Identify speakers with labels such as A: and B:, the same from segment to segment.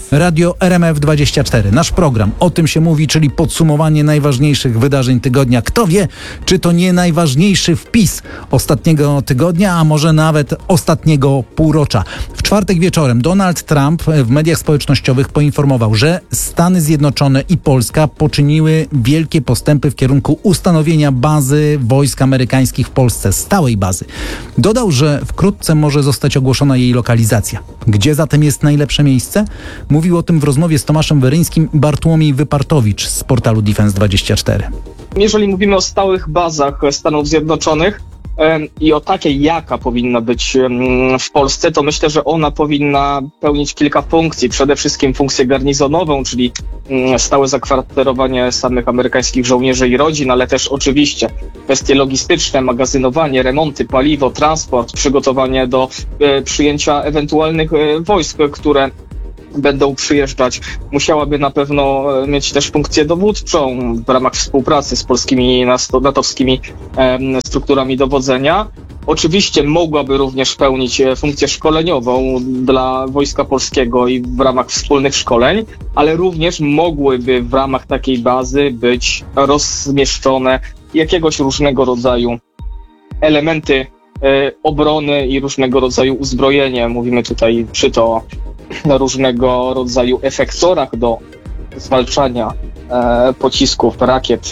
A: Radio RMF24. Nasz program O tym się mówi, czyli podsumowanie najważniejszych wydarzeń tygodnia. Kto wie, czy to nie najważniejszy wpis ostatniego tygodnia, a może nawet ostatniego półrocza. W czwartek wieczorem Donald Trump w mediach społecznościowych poinformował, że Stany Zjednoczone i Polska poczyniły wielkie postępy w kierunku ustanowienia bazy wojsk amerykańskich w Polsce, stałej bazy. Dodał, że wkrótce może zostać ogłoszona jej lokalizacja. Gdzie zatem jest najlepsze miejsce? Mówił o tym w rozmowie z Tomaszem Weryńskim Bartłomiej Wypartowicz z portalu Defense24.
B: Jeżeli mówimy o stałych bazach Stanów Zjednoczonych i o takiej, jaka powinna być w Polsce, to myślę, że ona powinna pełnić kilka funkcji. Przede wszystkim funkcję garnizonową, czyli stałe zakwaterowanie samych amerykańskich żołnierzy i rodzin, ale też oczywiście kwestie logistyczne, magazynowanie, remonty, paliwo, transport, przygotowanie do przyjęcia ewentualnych wojsk, które będą przyjeżdżać. Musiałaby na pewno mieć też funkcję dowódczą w ramach współpracy z polskimi natowskimi strukturami dowodzenia. Oczywiście mogłaby również pełnić funkcję szkoleniową dla Wojska Polskiego i w ramach wspólnych szkoleń, ale również mogłyby w ramach takiej bazy być rozmieszczone jakiegoś różnego rodzaju elementy obrony i różnego rodzaju uzbrojenie. Mówimy tutaj czy to o różnego rodzaju efektorach do zwalczania pocisków, rakiet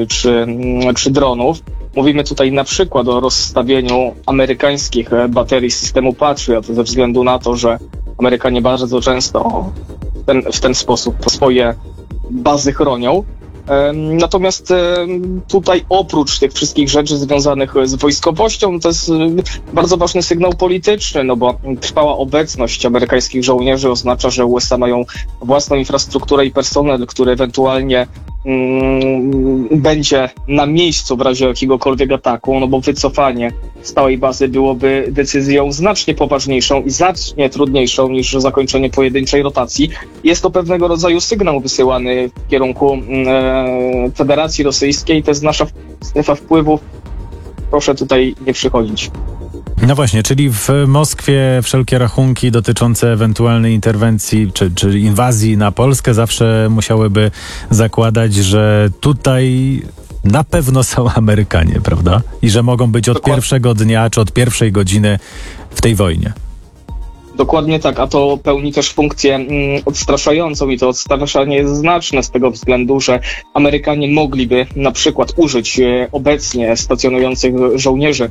B: czy dronów. Mówimy tutaj na przykład o rozstawieniu amerykańskich baterii systemu Patriot ze względu na to, że Amerykanie bardzo często w ten sposób swoje bazy chronią. Natomiast tutaj oprócz tych wszystkich rzeczy związanych z wojskowością, to jest bardzo ważny sygnał polityczny, no bo trwała obecność amerykańskich żołnierzy oznacza, że USA mają własną infrastrukturę i personel, który ewentualnie będzie na miejscu w razie jakiegokolwiek ataku, no bo wycofanie stałej bazy byłoby decyzją znacznie poważniejszą i znacznie trudniejszą niż zakończenie pojedynczej rotacji. Jest to pewnego rodzaju sygnał wysyłany w kierunku Federacji Rosyjskiej. To jest nasza strefa wpływów. Proszę tutaj nie przychodzić.
C: No właśnie, czyli w Moskwie wszelkie rachunki dotyczące ewentualnej interwencji czy inwazji na Polskę zawsze musiałyby zakładać, że tutaj na pewno są Amerykanie, prawda? I że mogą być od pierwszego dnia czy od pierwszej godziny w tej wojnie.
B: Dokładnie tak, a to pełni też funkcję odstraszającą i to odstraszanie jest znaczne z tego względu, że Amerykanie mogliby na przykład użyć obecnie stacjonujących żołnierzy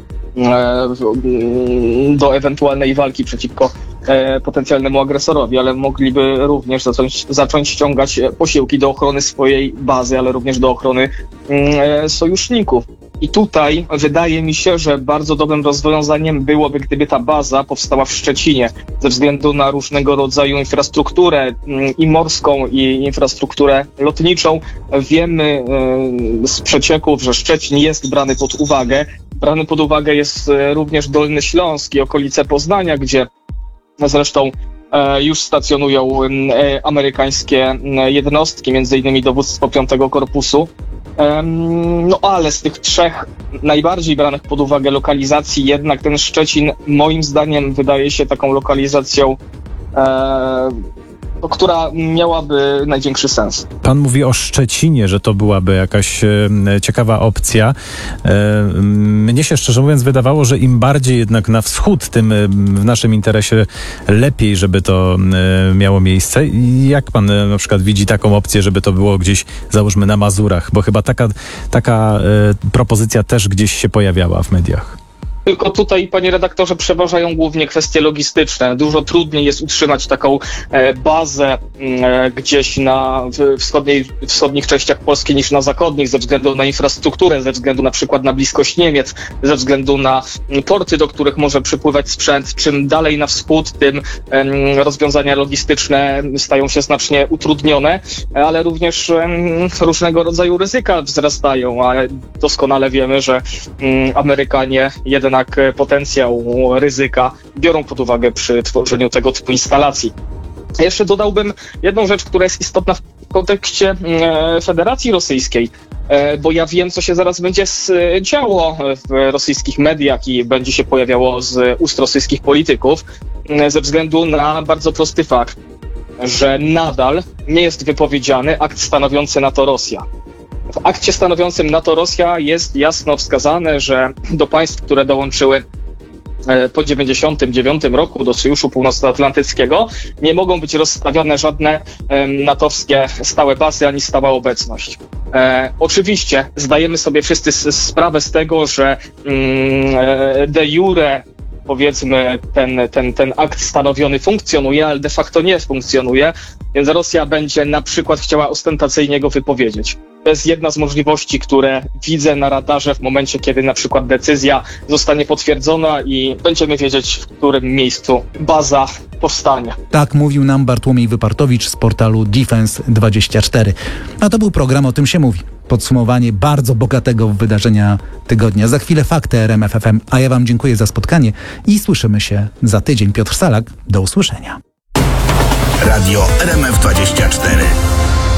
B: do ewentualnej walki przeciwko potencjalnemu agresorowi, ale mogliby również zacząć ściągać posiłki do ochrony swojej bazy, ale również do ochrony sojuszników. I tutaj wydaje mi się, że bardzo dobrym rozwiązaniem byłoby, gdyby ta baza powstała w Szczecinie, ze względu na różnego rodzaju infrastrukturę i morską, i infrastrukturę lotniczą. Wiemy z przecieków, że Szczecin jest brany pod uwagę. Brany pod uwagę jest również Dolny Śląsk i okolice Poznania, gdzie zresztą już stacjonują amerykańskie jednostki, między innymi dowództwo 5 Korpusu. No ale z tych trzech najbardziej branych pod uwagę lokalizacji jednak ten Szczecin moim zdaniem wydaje się taką lokalizacją, która miałaby największy sens.
C: Pan mówi o Szczecinie, że to byłaby jakaś ciekawa opcja. Mnie się szczerze mówiąc wydawało, że im bardziej jednak na wschód, tym w naszym interesie lepiej, żeby to miało miejsce. Jak pan na przykład widzi taką opcję, żeby to było gdzieś, załóżmy, na Mazurach? Bo chyba taka propozycja też gdzieś się pojawiała w mediach.
B: Tylko tutaj, panie redaktorze, przeważają głównie kwestie logistyczne. Dużo trudniej jest utrzymać taką bazę gdzieś w wschodnich częściach Polski niż na zachodnich, ze względu na infrastrukturę, ze względu na przykład na bliskość Niemiec, ze względu na porty, do których może przypływać sprzęt. Czym dalej na wschód, tym rozwiązania logistyczne stają się znacznie utrudnione, ale również różnego rodzaju ryzyka wzrastają, a doskonale wiemy, że Amerykanie jednak potencjał ryzyka biorą pod uwagę przy tworzeniu tego typu instalacji. Jeszcze dodałbym jedną rzecz, która jest istotna w kontekście Federacji Rosyjskiej, bo ja wiem, co się zaraz będzie działo w rosyjskich mediach i będzie się pojawiało z ust rosyjskich polityków ze względu na bardzo prosty fakt. że nadal nie jest wypowiedziany akt stanowiący NATO-Rosja. W akcie stanowiącym NATO-Rosja jest jasno wskazane, że do państw, które dołączyły po 1999 roku do Sojuszu Północnoatlantyckiego nie mogą być rozstawione żadne natowskie stałe bazy ani stała obecność. Oczywiście zdajemy sobie wszyscy sprawę z tego, że de jure powiedzmy ten akt stanowiony funkcjonuje, ale de facto nie funkcjonuje, więc Rosja będzie na przykład chciała ostentacyjnie go wypowiedzieć. To jest jedna z możliwości, które widzę na radarze w momencie, kiedy na przykład decyzja zostanie potwierdzona i będziemy wiedzieć, w którym miejscu baza powstanie.
A: Tak mówił nam Bartłomiej Wypartowicz z portalu Defense24. A to był program O tym się mówi. Podsumowanie bardzo bogatego wydarzenia tygodnia. Za chwilę fakty RMF FM, a ja wam dziękuję za spotkanie i słyszymy się za tydzień. Piotr Salak, do usłyszenia.
D: Radio RMF24.